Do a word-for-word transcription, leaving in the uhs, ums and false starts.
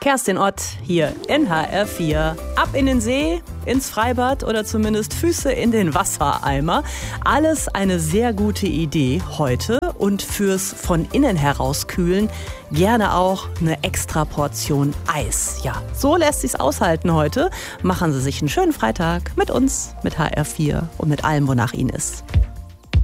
Kerstin Ott hier in H R vier. Ab in den See, ins Freibad oder zumindest Füße in den Wassereimer. Alles eine sehr gute Idee heute. Und fürs von innen heraus kühlen gerne auch eine extra Portion Eis. Ja, so lässt sich's aushalten heute. Machen Sie sich einen schönen Freitag mit uns, mit H R vier und mit allem, wonach Ihnen ist.